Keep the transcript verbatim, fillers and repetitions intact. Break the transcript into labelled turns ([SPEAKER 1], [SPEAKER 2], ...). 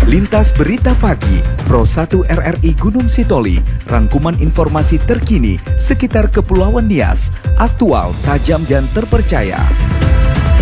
[SPEAKER 1] Lintas Berita Pagi, Pro satu R R I Gunung Sitoli, rangkuman informasi terkini sekitar Kepulauan Nias, aktual, tajam dan terpercaya.